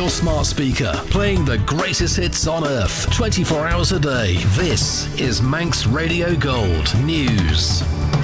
your smart speaker, playing the greatest hits on earth, 24 hours a day. This is Manx Radio Gold News.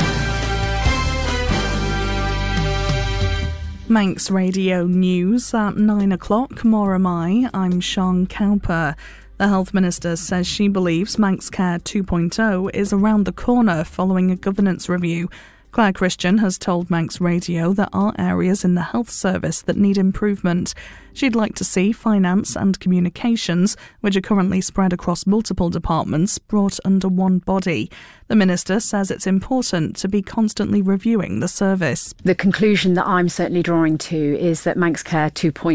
Manx Radio News at 9 o'clock. More am I. I'm Sean Cowper. The Health Minister says she believes Manx Care 2.0 is around the corner following a governance review. Claire Christian has told Manx Radio there are areas in the health service that need improvement. She'd like to see finance and communications, which are currently spread across multiple departments, brought under one body. The Minister says it's important to be constantly reviewing the service. The conclusion that I'm certainly drawing to is that Manx Care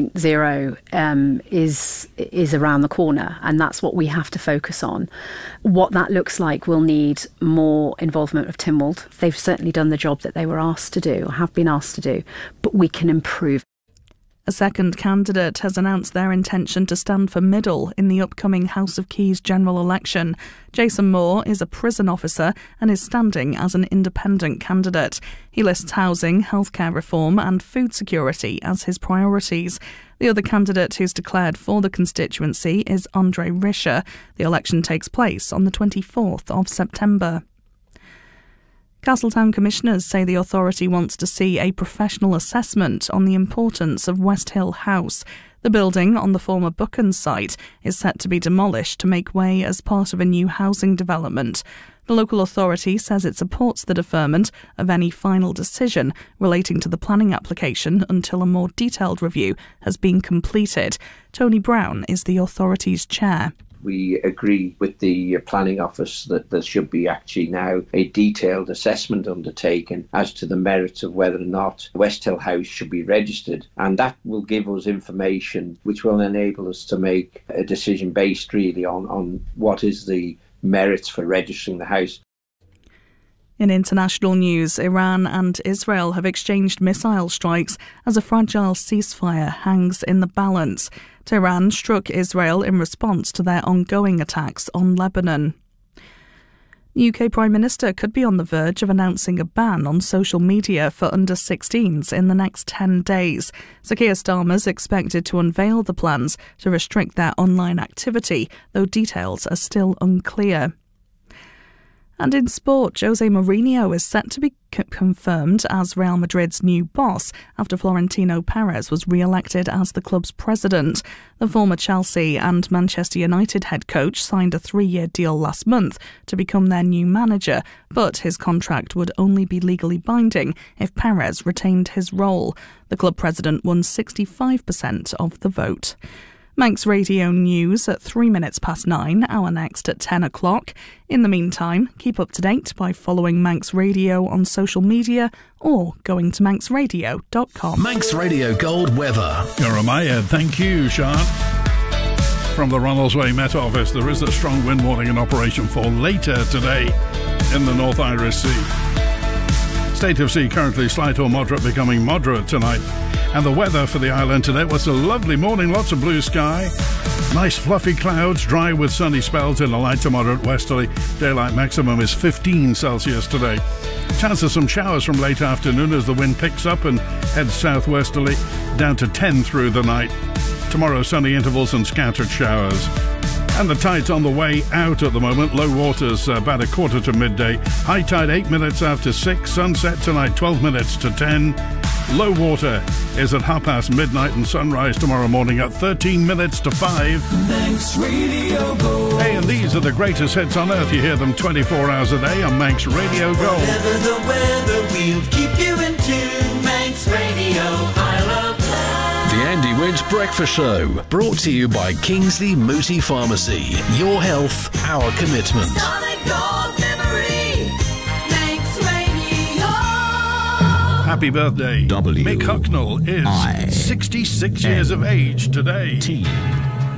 2.0 is around the corner, and that's what we have to focus on. What that looks like will need more involvement of Tynwald. They've certainly done the job that they were asked to do, or have been asked to do, but we can improve. A second candidate has announced their intention to stand for Middle in the upcoming House of Keys general election. Jason Moore is a prison officer and is standing as an independent candidate. He lists housing, healthcare reform and food security as his priorities. The other candidate who's declared for the constituency is Andre Risher. The election takes place on the 24th of September. Castletown Commissioners say the authority wants to see a professional assessment on the importance of West Hill House. The building on the former Buchan site is set to be demolished to make way as part of a new housing development. The local authority says it supports the deferment of any final decision relating to the planning application until a more detailed review has been completed. Tony Brown is the authority's chair. We agree with the planning office that there should be actually now a detailed assessment undertaken as to the merits of whether or not West Hill House should be registered, and that will give us information which will enable us to make a decision based really on what is the merits for registering the house. In international news, Iran and Israel have exchanged missile strikes as a fragile ceasefire hangs in the balance. Tehran struck Israel in response to their ongoing attacks on Lebanon. The UK Prime Minister could be on the verge of announcing a ban on social media for under-16s in the next 10 days. Sir Keir Starmer's expected to unveil the plans to restrict their online activity, though details are still unclear. And in sport, Jose Mourinho is set to be confirmed as Real Madrid's new boss after Florentino Perez was re-elected as the club's president. The former Chelsea and Manchester United head coach signed a 3-year deal last month to become their new manager, but his contract would only be legally binding if Perez retained his role. The club president won 65% of the vote. Manx Radio News at 3 minutes past 9, our next at 10 o'clock. In the meantime, keep up to date by following Manx Radio on social media or going to manxradio.com. Manx Radio Gold weather. Jeremiah, thank you, Sean. From the Ronaldsway Met Office, there is a strong wind warning in operation for later today in the North Irish Sea. State of sea currently slight or moderate, becoming moderate tonight. And the weather for the island today was a lovely morning, lots of blue sky, nice fluffy clouds, dry with sunny spells in a light to moderate westerly. Daylight maximum is 15 Celsius today. Chance of some showers from late afternoon as the wind picks up and heads southwesterly, down to 10 through the night. Tomorrow, sunny intervals and scattered showers. And the tide's on the way out at the moment. Low water's about 1/4 to midday. High tide 8 minutes after 6. Sunset tonight 12 minutes to 10. Low water is at midnight and sunrise tomorrow morning at 13 minutes to 5. Manx Radio Gold. Hey, and these are the greatest hits on earth. You hear them 24 hours a day on Manx Radio Gold. Whatever the weather, we'll keep you in tune. Manx Radio, I love that. The Andy Winch Breakfast Show, brought to you by Kingsley Mooti Pharmacy. Your health, our commitment. Solid gold memory. Manx Radio. Happy birthday. Mick Hucknall is 66 years of age today.